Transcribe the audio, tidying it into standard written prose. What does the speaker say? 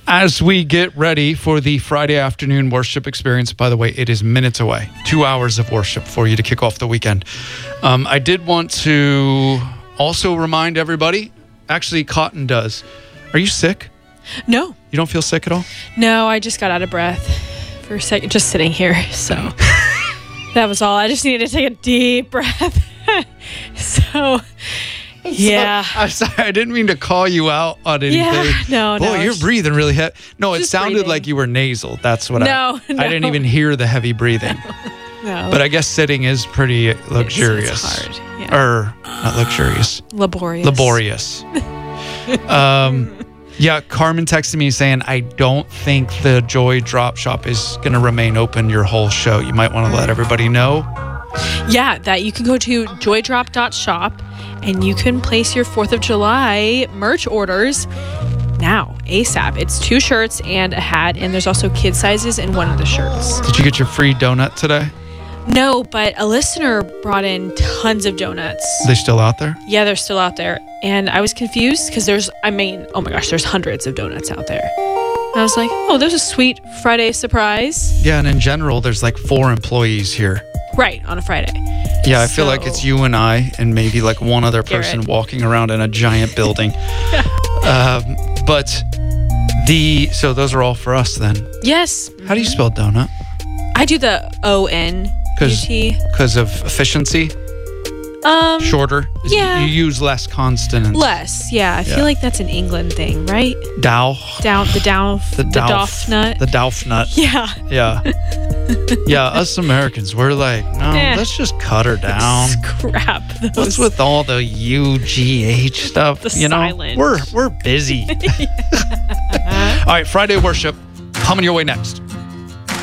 As we get ready for the Friday afternoon worship experience, by the way, it is minutes away. 2 hours of worship for you to kick off the weekend. I did want to also remind everybody, actually Cotton does. Are you sick? No. You don't feel sick at all? No, I just got out of breath for a second, just sitting here. So that was all. I just needed to take a deep breath. Yeah. I'm sorry, I didn't mean to call you out on anything. Yeah, no. Boy, you're breathing really heavy. No, it sounded breathing. like you were nasal. That's what No. I didn't even hear the heavy breathing. No. But I guess sitting is pretty luxurious. It's hard. Yeah. Or not luxurious. Laborious. Yeah, Carmen texted me saying, I don't think the Joy Drop Shop is going to remain open your whole show. You might want to let everybody know. Yeah, that you can go to joydrop.shop and you can place your 4th of July merch orders now, ASAP. It's 2 shirts and a hat, and there's also kid sizes in one of the shirts. Did you get your free donut today? No, but a listener brought in tons of donuts. They still out there? Yeah, they're still out there. And I was confused because there's hundreds of donuts out there. And I was like, oh, there's a sweet Friday surprise. Yeah, and in general, there's like 4 employees here. Right, on a Friday. Yeah, I feel like it's you and I and maybe like one other person Garrett. walking around in a giant building. So those are all for us then. Yes. How do you spell donut? I do the O-N-U-T. Because of efficiency? Shorter? Yeah. You use less consonants. Less, yeah. I feel like that's an England thing, right? The Dauf nut. The Dauf nut. Yeah. Yeah. Yeah, us Americans, we're like, no, let's just cut her down. Scrap those. What's with all the UGH stuff? The silent. We're busy. All right, Friday worship coming your way next.